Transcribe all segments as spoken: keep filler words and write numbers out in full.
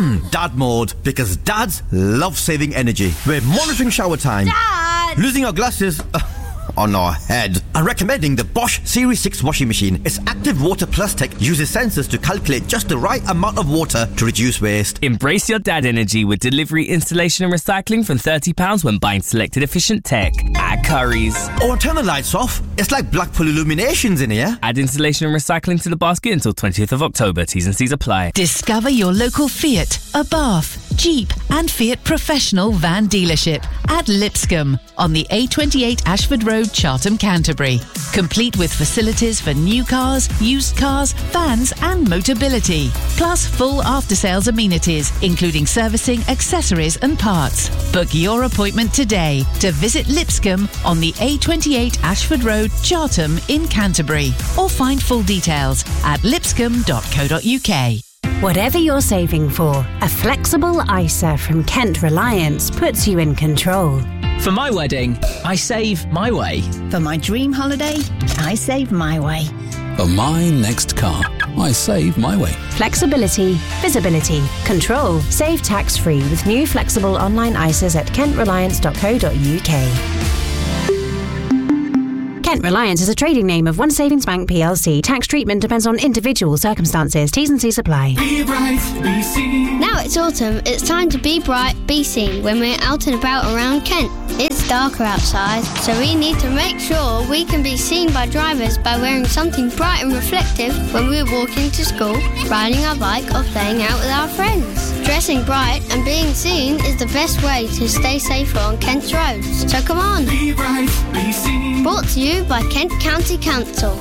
Mm, dad mode, because dads love saving energy. We're monitoring shower time. Dad! Losing our glasses uh, on our head. And recommending the Bosch Series six washing machine. Its active water plus tech uses sensors to calculate just the right amount of water to reduce waste. Embrace your dad energy with delivery, installation and recycling from thirty pounds when buying selected efficient tech at Curry's. Or turn the lights off. It's like Blackpool Illuminations in here. Add installation and recycling to the basket until twentieth of October. T's and C's apply. Discover your local Fiat, Abarth, Jeep and Fiat Professional van dealership at Lipscomb on the A twenty-eight Ashford Road, Chartham, Canterbury. Complete with facilities for new cars, used cars, vans and Motability. Plus full after-sales amenities, including servicing, accessories and parts. Book your appointment today to visit Lipscomb on the A twenty-eight Ashford Road, Chartham in Canterbury. Or find full details at lipscomb dot co dot uk. Whatever you're saving for, a flexible I S A from Kent Reliance puts you in control. For my wedding, I save my way. For my dream holiday, I save my way. For my next car, I save my way. Flexibility, visibility, control. Save tax-free with new flexible online I S As at kent reliance dot co dot uk. Kent Reliance is a trading name of One Savings Bank P L C. Tax treatment depends on individual circumstances. T's and C's apply. Be bright, be seen. Now it's autumn. It's time to be bright, be seen when we're out and about around Kent. It's darker outside, so we need to make sure we can be seen by drivers by wearing something bright and reflective when we're walking to school, riding our bike or playing out with our friends. Dressing bright and being seen is the best way to stay safer on Kent's roads. So come on. Be bright, be seen. Brought to you by Kent County Council.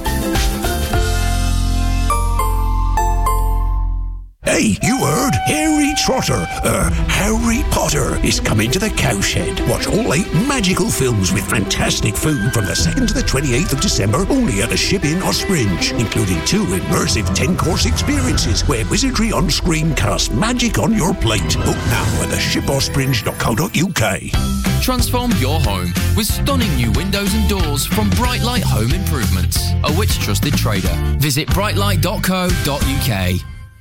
Hey, you heard? Harry Trotter, uh, Harry Potter is coming to the Cowshed. Watch all eight magical films with fantastic food from the second to the twenty-eighth of December, only at the Ship Inn Ospringe, including two immersive ten-course experiences where wizardry on screen casts magic on your plate. Book now at the ship ospringe dot co dot uk. Transform your home with stunning new windows and doors from Brightlight Home Improvements, a Which trusted trader. Visit brightlight dot co dot uk.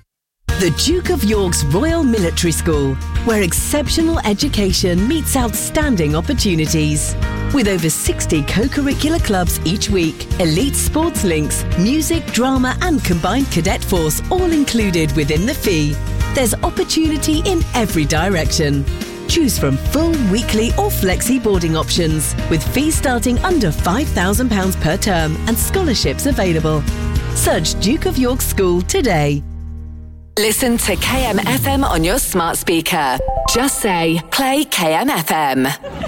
The Duke of York's Royal Military School, where exceptional education meets outstanding opportunities. With over sixty co-curricular clubs each week, elite sports links, music, drama and combined cadet force all included within the fee. There's opportunity in every direction. Choose from full, weekly or flexi boarding options, with fees starting under five thousand pounds per term and scholarships available. Search Duke of York School today. Listen to K M F M on your smart speaker. Just say, play K M F M.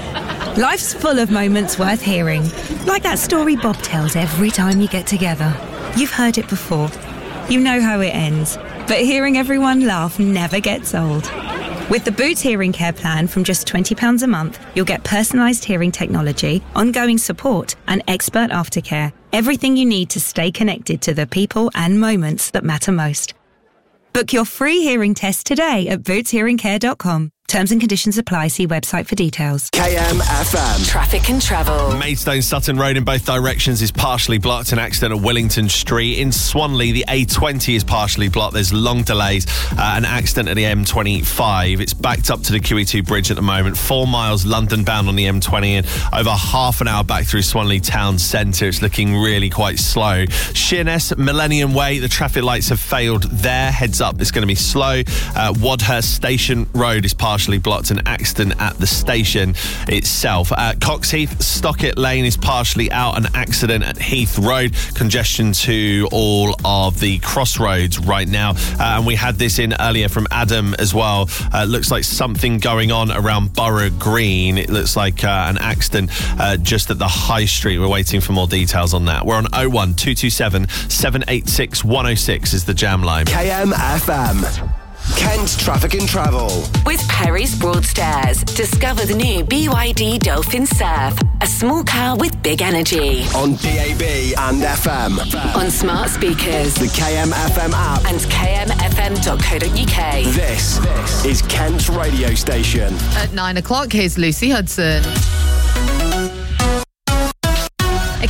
Life's full of moments worth hearing. Like that story Bob tells every time you get together. You've heard it before. You know how it ends. But hearing everyone laugh never gets old. With the Boots Hearing Care plan from just twenty pounds a month, you'll get personalised hearing technology, ongoing support and expert aftercare. Everything you need to stay connected to the people and moments that matter most. Book your free hearing test today at boots hearing care dot com. Terms and conditions apply. See website for details. K M F M. Traffic and travel. Maidstone Sutton Road in both directions is partially blocked. An accident at Willington Street. In Swanley, the A twenty is partially blocked. There's long delays. Uh, an accident at the M twenty-five. It's backed up to the Q E two bridge at the moment. Four miles London bound on the M twenty and over half an hour back through Swanley town centre. It's looking really quite slow. Sheerness, Millennium Way. The traffic lights have failed there. Heads up, it's going to be slow. Uh, Wadhurst Station Road is partially blocked. An accident at the station itself. Uh, Coxheath, Stockett Lane is partially out. An accident at Heath Road. Congestion to all of the crossroads right now. Uh, and we had this in earlier from Adam as well. Uh, looks like something going on around Borough Green. It looks like uh, an accident uh, just at the High Street. We're waiting for more details on that. We're on oh one two two seven, seven eight six, one oh six is the jam line. K M F M. Kent Traffic and Travel. With Perry's Broadstairs. Discover the new B Y D Dolphin Surf. A small car with big energy. On D A B and F M. On smart speakers. The K M F M app. And k m f m dot co dot uk. This, this is Kent's radio station. At nine o'clock, here's Lucy Hudson. Okay,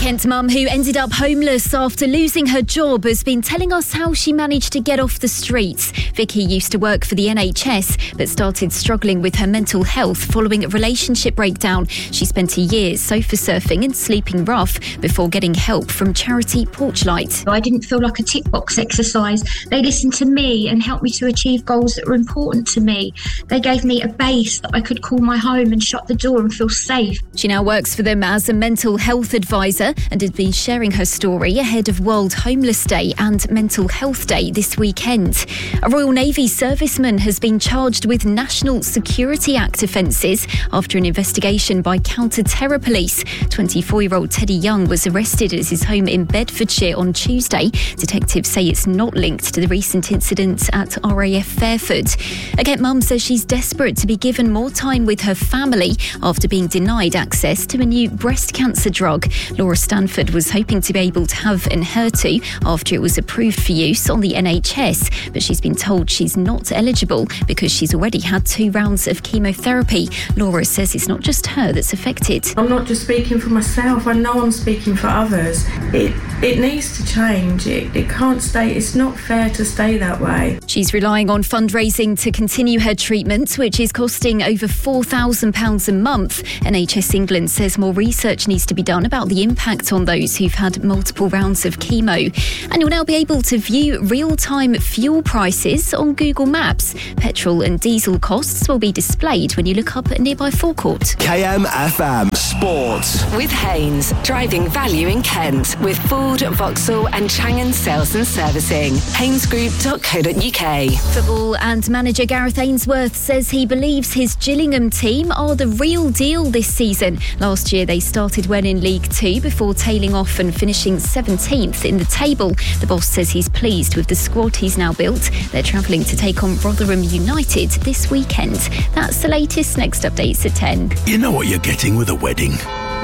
Kent mum who ended up homeless after losing her job has been telling us how she managed to get off the streets. Vicky used to work for the N H S but started struggling with her mental health following a relationship breakdown. She spent a year sofa surfing and sleeping rough before getting help from charity Porchlight. I didn't feel like a tick box exercise. They listened to me and helped me to achieve goals that were important to me. They gave me a base that I could call my home and shut the door and feel safe. She now works for them as a mental health advisor and has been sharing her story ahead of World Homeless Day and Mental Health Day this weekend. A Royal Navy serviceman has been charged with National Security Act offences after an investigation by counter-terror police. twenty-four-year-old Teddy Young was arrested at his home in Bedfordshire on Tuesday. Detectives say it's not linked to the recent incident at R A F Fairford. A Kent mum says she's desperate to be given more time with her family after being denied access to a new breast cancer drug. Laura Stanford was hoping to be able to have Enhertu after it was approved for use on the N H S, but she's been told she's not eligible because she's already had two rounds of chemotherapy. Laura says it's not just her that's affected. I'm not just speaking for myself, I know I'm speaking for others. It it needs to change. It, it can't stay, it's not fair to stay that way. She's relying on fundraising to continue her treatment, which is costing over four thousand pounds a month. N H S England says more research needs to be done about the impact on those who've had multiple rounds of chemo. And you'll now be able to view real-time fuel prices on Google Maps. Petrol and diesel costs will be displayed when you look up a nearby forecourt. K M F M Sports. With Haynes, driving value in Kent with Ford, Vauxhall and Changan Sales and Servicing. haynes group dot co dot U K. Football and manager Gareth Ainsworth says he believes his Gillingham team are the real deal this season. Last year they started well in League Two before tailing off and finishing seventeenth in the table. The boss says he's pleased with the squad he's now built. They're travelling to take on Rotherham United this weekend. That's the latest. Next updates at ten. You know what you're getting with a wedding?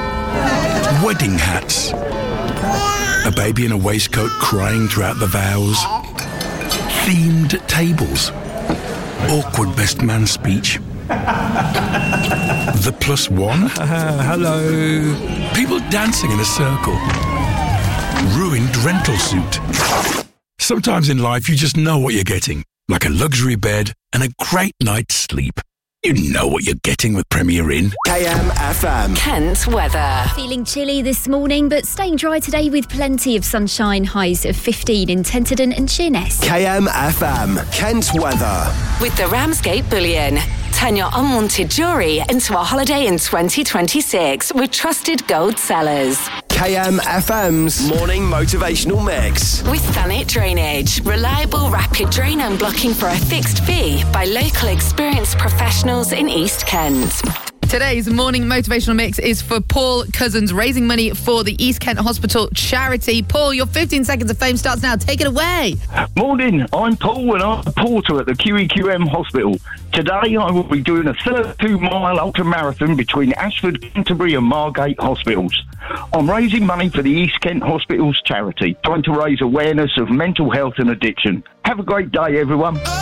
Wedding hats. A baby in a waistcoat crying throughout the vows. Themed tables. Awkward best man speech. The plus one. Uh, hello. People dancing in a circle. Ruined rental suit. Sometimes in life you just know what you're getting. Like a luxury bed and a great night's sleep. You know what you're getting with Premier Inn. K M F M. Kent weather. Feeling chilly this morning, but staying dry today with plenty of sunshine. Highs of fifteen in Tenterden and Sheerness. K M F M. Kent weather. With the Ramsgate Bullion. Turn your unwanted jewellery into a holiday in twenty twenty-six with trusted gold sellers. K M F M's morning motivational mix. With Thanet Drainage. Reliable, rapid drain and blocking for a fixed fee by local experienced professionals in East Kent. Today's morning motivational mix is for Paul Cousins, raising money for the East Kent Hospital charity. Paul, your fifteen seconds of fame starts now. Take it away. Morning, I'm Paul and I'm a porter at the Q E Q M Hospital. Today I will be doing a thirty-two mile ultra marathon between Ashford, Canterbury and Margate hospitals. I'm raising money for the East Kent Hospitals charity, trying to raise awareness of mental health and addiction. Have a great day, everyone.